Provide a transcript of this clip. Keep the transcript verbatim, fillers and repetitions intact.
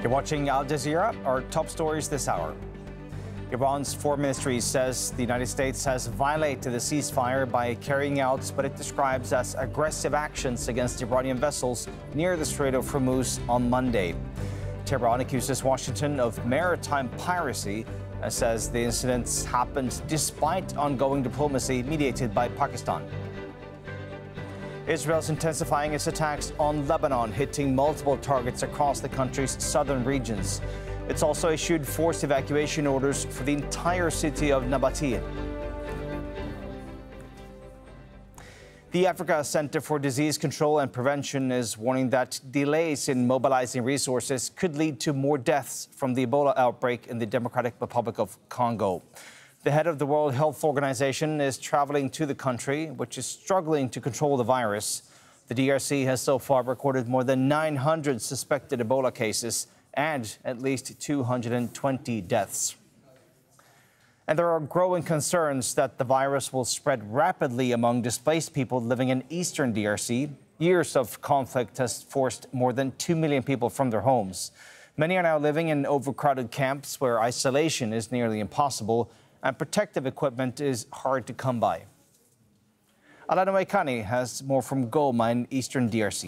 You're watching Al Jazeera. Our top stories this hour. Iran's foreign ministry says the United States has violated the ceasefire by carrying out what it describes as aggressive actions against Iranian vessels near the Strait of Hormuz on Monday. Tehran accuses Washington of maritime piracy and says the incidents happened despite ongoing diplomacy mediated by Pakistan. Israel's intensifying its attacks on Lebanon, hitting multiple targets across the country's southern regions. It's also issued forced evacuation orders for the entire city of Nabatea. The Africa Center for Disease Control and Prevention is warning that delays in mobilizing resources could lead to more deaths from the Ebola outbreak in the Democratic Republic of Congo. The head of the World Health Organization is traveling to the country, which is struggling to control the virus. The D R C has so far recorded more than nine hundred suspected Ebola cases and at least two hundred twenty deaths. And there are growing concerns that the virus will spread rapidly among displaced people living in eastern D R C. Years of conflict has forced more than two million people from their homes. Many are now living in overcrowded camps where isolation is nearly impossible and protective equipment is hard to come by. Alana Waikani has more from Goma in eastern D R C.